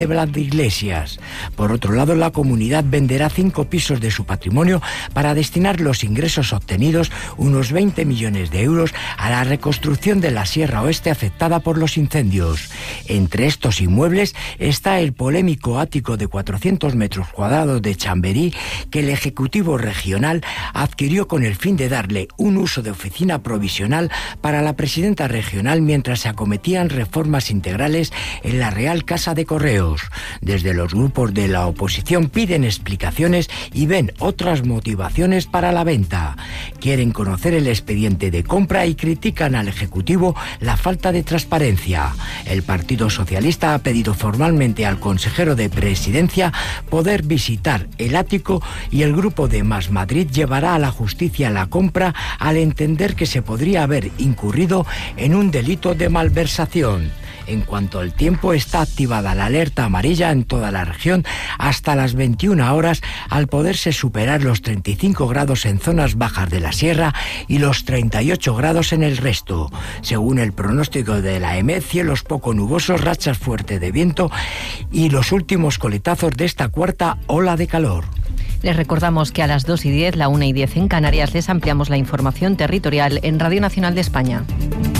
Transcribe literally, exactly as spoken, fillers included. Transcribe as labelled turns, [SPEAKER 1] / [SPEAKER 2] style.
[SPEAKER 1] de Valdeiglesias. Por otro lado, la comunidad venderá cinco pisos de su patrimonio para destinar los ingresos obtenidos, unos veinte millones de euros, a la reconstrucción de la Sierra Oeste afectada por los incendios. Entre estos inmuebles está el polémico ático de cuatrocientos metros cuadrados de Chamberí, que el Ejecutivo Regional adquirió con el fin de darle un uso de oficina provisional para la presidenta regional mientras se acometían reformas integrales en la Real Casa de Correos. Desde los grupos de la oposición piden explicaciones y ven otras motivaciones para la venta. Quieren conocer el expediente de compra y critican al Ejecutivo la falta de transparencia. El Partido Socialista ha pedido formalmente al consejero de Presidencia poder visitar el ático y el grupo de Más Madrid llevará a la justicia la compra al entender que se podría haber incurrido en un delito de malversación. En cuanto al tiempo, está activada la alerta amarilla en toda la región hasta las veintiuna horas, al poderse superar los treinta y cinco grados en zonas bajas de la sierra y los treinta y ocho grados en el resto. Según el pronóstico de la E M E, cielos poco nubosos, rachas fuertes de viento y los últimos coletazos de esta cuarta ola de calor.
[SPEAKER 2] Les recordamos que a las dos y diez, la una y diez en Canarias, les ampliamos la información territorial en Radio Nacional de España.